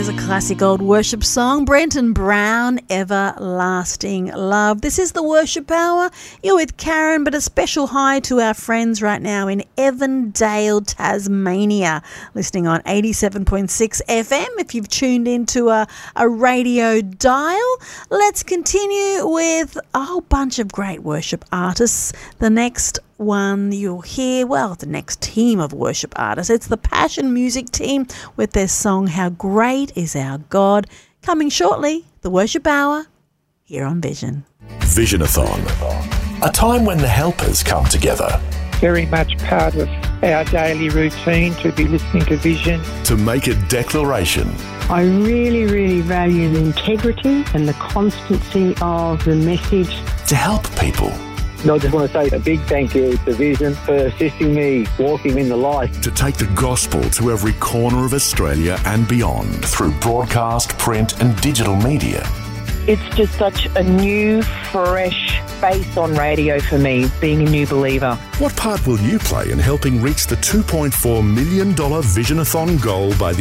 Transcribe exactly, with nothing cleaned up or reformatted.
There's a classic old worship song, Brenton Brown, Everlasting Love. This is the Worship Hour. You're with Karen, but a special hi to our friends right now in Evandale, Tasmania, listening on eighty-seven point six F M. If you've tuned into a, a radio dial, let's continue with a whole bunch of great worship artists. The next one you'll hear, well, the next team of worship artists, it's the Passion Music team with their song How Great Is Our God. Coming shortly, the Worship Hour here on Vision. Visionathon, a time when the helpers come together. Very much part of our daily routine to be listening to Vision. To make a declaration. I really, really value the integrity and the constancy of the message. To help people. I just want to say a big thank you to Vision for assisting me walking in the light. To take the gospel to every corner of Australia and beyond through broadcast, print and digital media. It's just such a new, fresh face on radio for me, being a new believer. What part will you play in helping reach the two point four million dollars Visionathon goal by the